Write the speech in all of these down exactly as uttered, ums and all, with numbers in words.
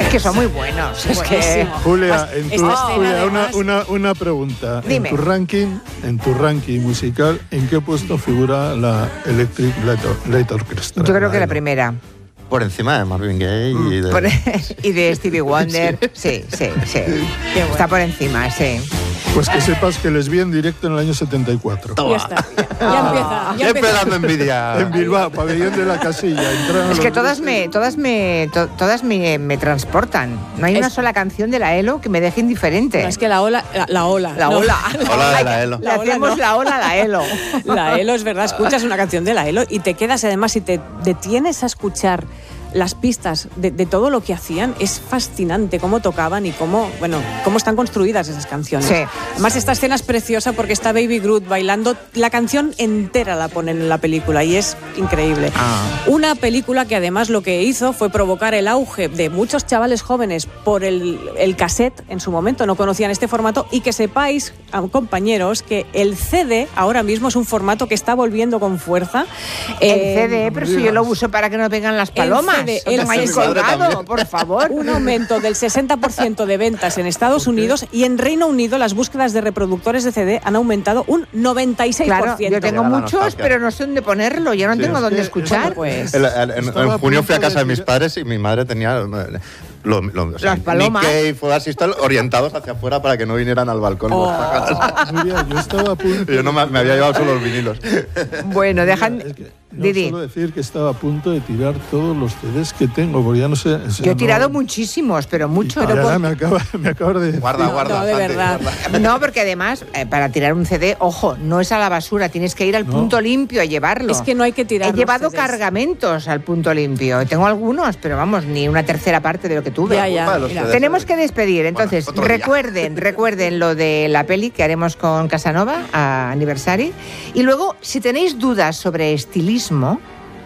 Es que son muy buenos. Es que... Julia, en tu, Esta Julia escena, una, además- una, una pregunta. Dime. En tu ranking, en tu ranking musical, ¿en qué puesto figura la Electric Light, Light Orchestra? Yo creo que la Elo. primera. Por encima de Marvin Gaye y de... Por- y de Stevie Wonder. Sí, sí, sí. bueno. Está por encima, sí. Pues que sepas que les vi en directo en el año setenta y cuatro. Ya está. Ya empieza. Ya Ya empieza. empezando envidia. En Bilbao, pabellón de la Casilla. Entraron Es que los todas grupos- me, todas me, to- todas me, me transportan. No hay una Es- sola canción de la Elo que me deje indiferente. No, es que la ola, la, la ola. La no. ola. Hola de la Elo. Le La ola hacemos no. la ola a la Elo. La Elo, es verdad, escuchas una canción de la Elo y te quedas, además, si te detienes a escuchar las pistas de, de todo lo que hacían, es fascinante cómo tocaban y cómo, bueno, cómo están construidas esas canciones. Sí. Además, esta escena es preciosa porque está Baby Groot bailando, la canción entera la ponen en la película y es increíble. Ah. Una película que además lo que hizo fue provocar el auge de muchos chavales jóvenes por el, el cassette en su momento, no conocían este formato, y que sepáis, compañeros, que el C D ahora mismo es un formato que está volviendo con fuerza. El Eh, C D, pero si yo lo uso para que no vengan las palomas. C D, Lo el tengo ahí C D. colgado, por favor. Un aumento del sesenta por ciento de ventas en Estados Unidos, y en Reino Unido las búsquedas de reproductores de C D han aumentado un noventa y seis por ciento. Claro, yo tengo Llega la muchos, nostalgia. pero no sé dónde ponerlo. Ya no Sí, tengo es dónde que- escuchar. Pues, El- el- en, Estaba en a junio fui a punto casa de de mis tirar- padres y mi madre tenía eh, lo- lo- o sea, Las palomas. Nick Cave, Fodas y tal, orientados hacia afuera para que no vinieran al balcón. Oh. los pájaros. Nuria, yo estaba a punto. Yo no me, me había llevado solo los vinilos. Bueno, dejan... Es que no Didi. solo decir que estaba a punto de tirar todos los C Ds que tengo, porque ya no sé. o sea, Yo he no- tirado muchísimos, pero mucho. Y ahora me acaba, me acabas de decir. Guarda, guarda. no, de Santi, verdad. guarda. No, porque además, eh, para tirar un C D, ojo, no es a la basura, tienes que ir al No. punto limpio a llevarlo. es que no hay que tirar He los llevado C Ds. cargamentos al punto limpio. Tengo algunos, pero vamos, ni una tercera parte de lo que tuve. Ya, ya. Culpa de los mira. C Ds. Tenemos que despedir, entonces Bueno, otro día. recuerden, recuerden lo de la peli que haremos con Casanova a aniversario. Y luego, si tenéis dudas sobre estilismo,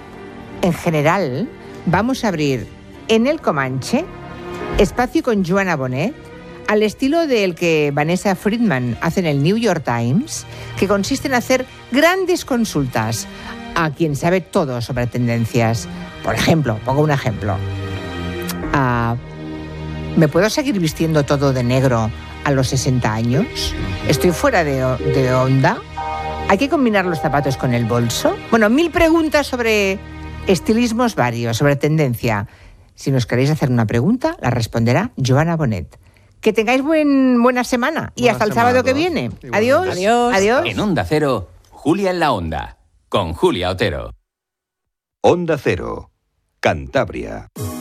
en general, vamos a abrir en el Comanche espacio con Joana Bonet, al estilo del que Vanessa Friedman hace en el New York Times, que consiste en hacer grandes consultas a quien sabe todo sobre tendencias. Por ejemplo, pongo un ejemplo. Ah, ¿Me puedo seguir vistiendo todo de negro a los sesenta años? ¿Estoy fuera de, de onda? ¿Hay que combinar los zapatos con el bolso? Bueno, mil preguntas sobre estilismos varios, sobre tendencia. Si nos queréis hacer una pregunta, la responderá Joana Bonet. Que tengáis buen, buena semana y Buena hasta el semana sábado a que todos. viene. Igualmente. Adiós. Adiós. Adiós. En Onda Cero, Julia en la Onda, con Julia Otero. Onda Cero, Cantabria.